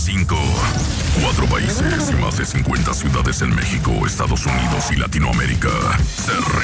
5. 4 países y más de 50 ciudades en México, Estados Unidos y Latinoamérica se